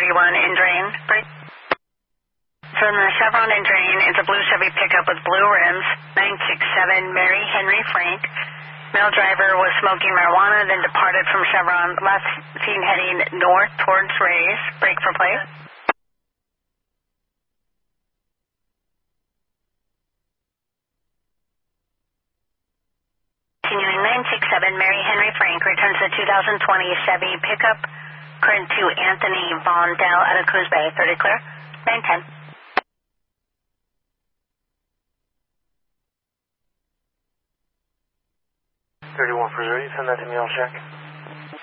31 in Drain. From the Chevron in Drain, it's a blue Chevy pickup with blue rims, 967 Mary Henry Frank. Male driver was smoking marijuana, then departed from Chevron, last seen heading north towards Rays. Brake for plate. Continuing 967 Mary Henry Frank returns the 2020 Chevy pickup, current to Anthony Von Dell out of Coos Bay. 30 clear. 910. 31 for 30, send that to me, I'll check.